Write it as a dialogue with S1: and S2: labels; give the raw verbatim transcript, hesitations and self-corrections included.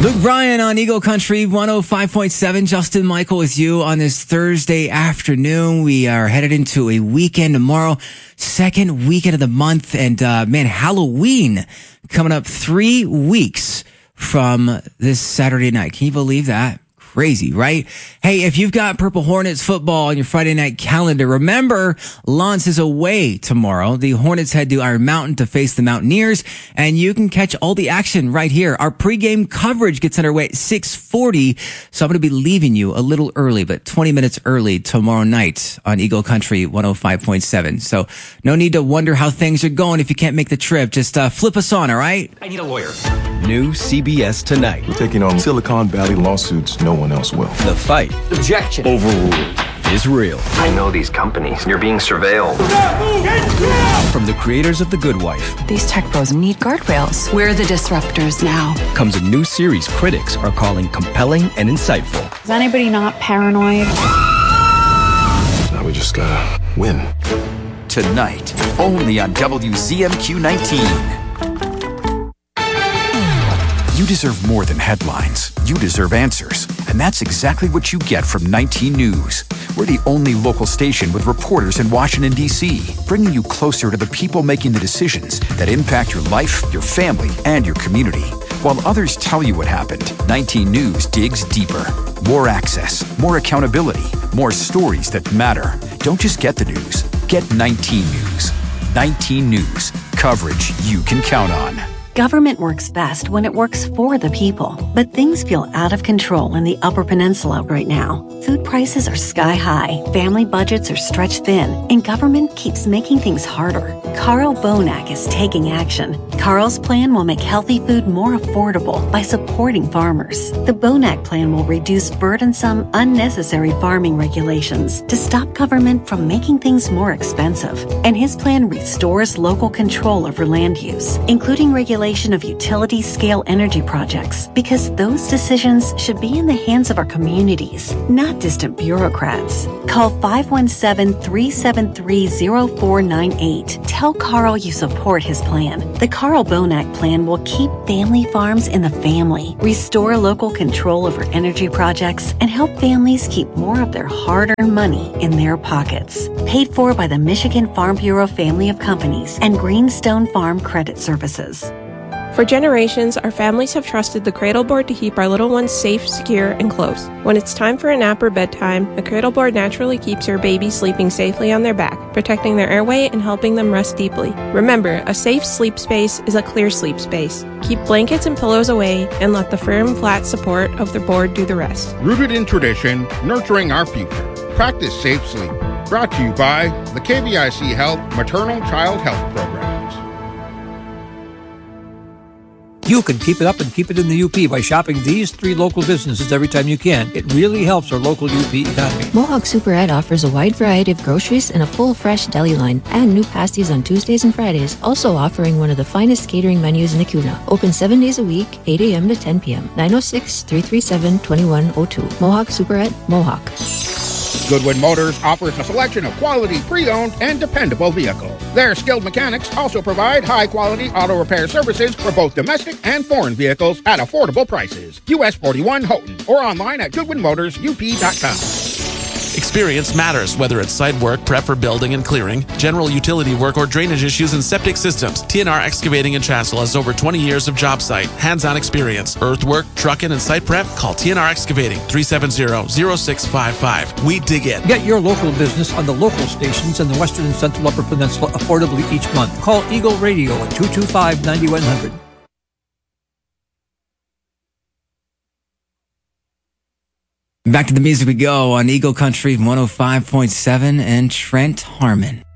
S1: Luke Bryan on Eagle Country one oh five point seven. Justin Michael with you on this Thursday afternoon. We are headed into a weekend tomorrow, second weekend of the month. And, uh, man, Halloween coming up three weeks from this Saturday night. Can you believe that? Crazy, right? Hey, if you've got Purple Hornets football on your Friday night calendar, remember Lance is away tomorrow. The Hornets head to Iron Mountain to face the Mountaineers, and you can catch all the action right here. Our pregame coverage gets underway at six forty, so I'm going to be leaving you a little early, but twenty minutes early tomorrow night on Eagle Country one oh five point seven. So no need to wonder how things are going if you can't make the trip. Just uh, flip us on, all right?
S2: I need a lawyer.
S3: New C B S Tonight.
S4: We're taking on Silicon Valley lawsuits no one else will.
S3: The fight.
S2: Objection.
S4: Overruled.
S3: Is real.
S5: I know these companies. You're being surveilled.
S3: From the creators of The Good Wife.
S6: These tech pros need guardrails. We're the disruptors now.
S3: Comes a new series critics are calling compelling and insightful.
S7: Is anybody not paranoid?
S4: Now we just gotta win.
S2: Tonight, only on W Z M Q nineteen. You deserve more than headlines. You deserve answers. And that's exactly what you get from nineteen News. We're the only local station with reporters in Washington, D C, bringing you closer to the people making the decisions that impact your life, your family, and your community. While others tell you what happened, nineteen News digs deeper. More access, more accountability, more stories that matter. Don't just get the news. Get nineteen News. nineteen News. Coverage you can count on.
S8: Government works best when it works for the people. But things feel out of control in the Upper Peninsula right now. Food prices are sky high, family budgets are stretched thin, and government keeps making things harder. Carl Bonak is taking action. Carl's plan will make healthy food more affordable by supporting farmers. The Bonak plan will reduce burdensome, unnecessary farming regulations to stop government from making things more expensive. And his plan restores local control over land use, including regulation of utility-scale energy projects, because those decisions should be in the hands of our communities, not distant bureaucrats. Call five one seven, three seven three, zero four nine eight. Tell Carl you support his plan. The Carl Bonak plan will keep family farms in the family, restore local control over energy projects, and help families keep more of their hard-earned money in their pockets. Paid for by the Michigan Farm Bureau family of companies and Greenstone Farm Credit Services.
S9: For generations, our families have trusted the cradle board to keep our little ones safe, secure, and close. When it's time for a nap or bedtime, a cradle board naturally keeps your baby sleeping safely on their back, protecting their airway and helping them rest deeply. Remember, a safe sleep space is a clear sleep space. Keep blankets and pillows away and let the firm, flat support of the board do the rest.
S10: Rooted in tradition, nurturing our future. Practice safe sleep. Brought to you by the K V I C Health Maternal Child Health Programs.
S11: You can keep it up and keep it in the U P by shopping these three local businesses every time you can. It really helps our local U P economy.
S12: Mohawk Super Ed offers a wide variety of groceries and a full, fresh deli line, and new pasties on Tuesdays and Fridays. Also offering one of the finest catering menus in Acuna. Open seven days a week, eight a.m. to ten p.m. nine oh six, three three seven, two one oh two. Mohawk Super Ed, Mohawk.
S10: Goodwin Motors offers a selection of quality pre-owned and dependable vehicles. Their skilled mechanics also provide high-quality auto repair services for both domestic and foreign vehicles at affordable prices. U S forty-one Houghton or online at goodwin motors u p dot com.
S13: Experience matters, whether it's site work, prep for building and clearing, general utility work, or drainage issues and septic systems. T N R Excavating in Chancellor has over twenty years of job site, hands-on experience. Earthwork, trucking, and site prep? Call T N R Excavating, three seven zero, zero six five five. We dig in.
S11: Get your local business on the local stations in the Western and Central Upper Peninsula affordably each month. Call Eagle Radio at two two five, nine one zero zero.
S1: Back to the music we go on Eagle Country one oh five point seven and Trent Harmon.